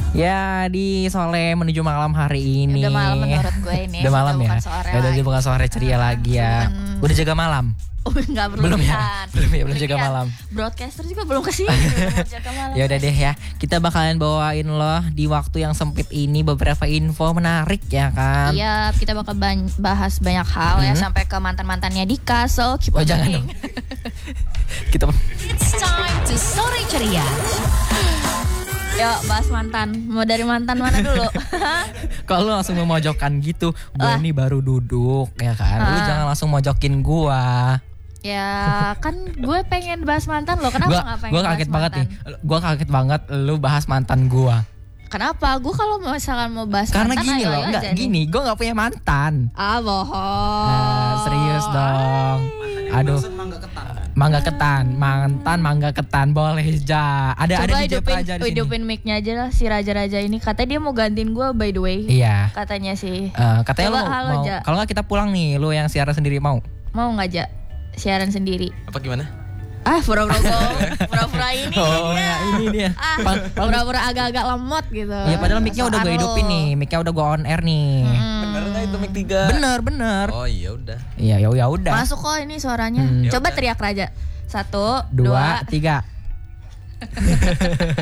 Ya di sore menuju malam hari ini. Udah malam menurut gue ini. Udah malam ya. Udah Bukan sore ceria lagi ya. Udah jaga malam. Oh enggak Belum ya. Belum jaga malam. Broadcaster juga belum kesini. Jaga malam. Ya udah deh ya. Kita bakalan bawain loh di waktu yang sempit ini beberapa info menarik ya kan. Iya, kita bakal bahas banyak hal ya sampai ke mantan-mantannya Dika. So keep on jangan dong. Kita It's time to sore ceria. Yuk bahas mantan. Mau dari mantan mana dulu? Kalau lu langsung memojokkan gitu, gue ini baru duduk ya kan. Lu jangan langsung mojokin gua. Ya kan gue pengen bahas mantan lo. Kenapa gak pengen Gue bahas kaget mantan? banget nih. Gue kaget banget lu bahas mantan gua. Kenapa? Gue kalau misalkan mau bahas Karena mantan gini loh, enggak gini, gue gak punya mantan. Bohong. Nah, serius dong. Aduh. Mangga ketan, mantan mangga ketan boleh ja. Ada DJ Praja di sini. Hidupin mic-nya aja lah si Raja-Raja ini. Katanya dia mau gantiin gue by the way. Iya. Katanya sih. Katanya coba lu halo, mau. Kalau nggak kita pulang nih, lu yang siaran sendiri mau? Mau nggak Ja? Siaran sendiri. Apa gimana? Pura-pura ini dia. Ini dia. Pura-pura agak-agak lemot gitu. Iya padahal mic-nya udah gue hidupin nih. Mic-nya udah gue on air nih. Bener nggak itu mic 3? Bener. Oh iya udah. Iya ya udah. Masuk kok ini suaranya. Coba teriak Raja. 1, 2, 3.